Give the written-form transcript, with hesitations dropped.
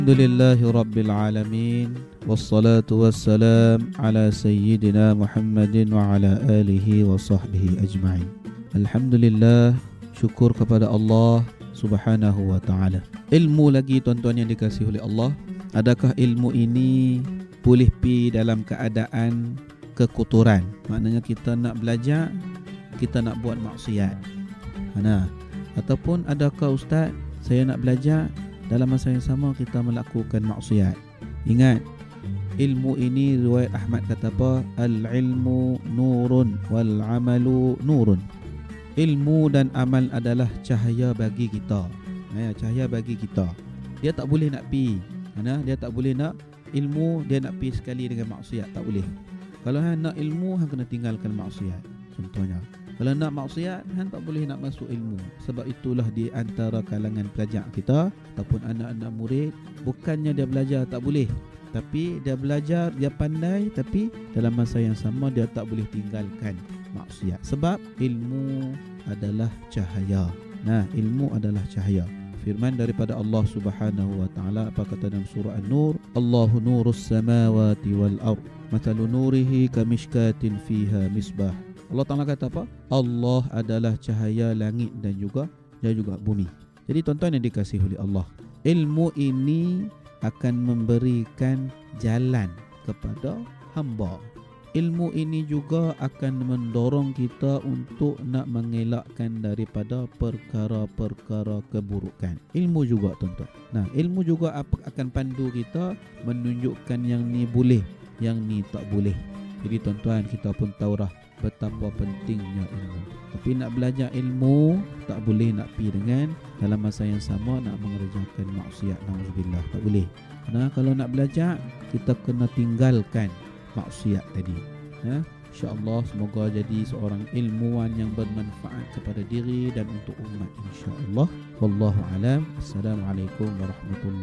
Alhamdulillahi Rabbil Alamin. Wassalatu wassalam ala Sayyidina Muhammadin wa ala alihi wa sahbihi ajma'in. Alhamdulillah, syukur kepada Allah Subhanahu wa ta'ala. Ilmu lagi tuan-tuan yang dikasihi oleh Allah. Adakah ilmu ini boleh pi dalam keadaan kekotoran? Maknanya kita nak belajar, kita nak buat maksiat. Ataupun adakah ustaz, saya nak belajar, dalam masa yang sama kita melakukan maksiat. Ingat, ilmu ini riwayat Ahmad kata apa? Al-ilmu nurun wal amalu nurun. Ilmu dan amal adalah cahaya bagi kita. Cahaya bagi kita. Dia tak boleh nak pi. Dia tak boleh nak ilmu, dia nak pi sekali dengan maksiat, tak boleh. Kalau nak ilmu, hang kena tinggalkan maksiat. Contohnya, kalau nak maksiat, hang tak boleh nak masuk ilmu. Sebab itulah di antara kalangan pelajar kita ataupun anak-anak murid, bukannya dia belajar tak boleh, tapi dia belajar, dia pandai, tapi dalam masa yang sama dia tak boleh tinggalkan maksiat. Sebab ilmu adalah cahaya. Ilmu adalah cahaya. Firman daripada Allah Subhanahu wa ta'ala, apa kata dalam surah An-Nur? Allahu nurus samawati wal ard, mathalu nurihi kamishkatin fiha misbah. Allah Ta'ala kata apa? Allah adalah cahaya langit dan juga bumi. Jadi tuan-tuan yang dikasihi oleh Allah, ilmu ini akan memberikan jalan kepada hamba. Ilmu ini juga akan mendorong kita untuk nak mengelakkan daripada perkara-perkara keburukan. Ilmu juga tuan-tuan. Ilmu juga akan pandu kita menunjukkan yang ni boleh, yang ni tak boleh. Jadi tuan-tuan, kita pun tahu dah betapa pentingnya ilmu. Tapi nak belajar ilmu, tak boleh nak pi dengan dalam masa yang sama nak mengerjakan maksiat. Nauzubillah, tak boleh. Kalau nak belajar, kita kena tinggalkan maksiat tadi. InsyaAllah semoga jadi seorang ilmuwan yang bermanfaat kepada diri dan untuk umat, insyaAllah. Wallahu alam. Assalamualaikum warahmatullahi